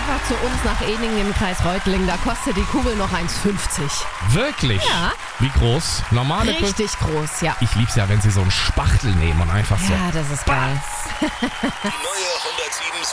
einfach zu uns nach Eningen im Kreis Reutlingen. Da kostet die Kugel noch 1,50. Wirklich? Ja. Wie groß? Normale Kugel? Richtig groß, ja. Ich lieb's ja, wenn sie so einen Spachtel nehmen und einfach so. Ja, das ist geil. Die neue 107.7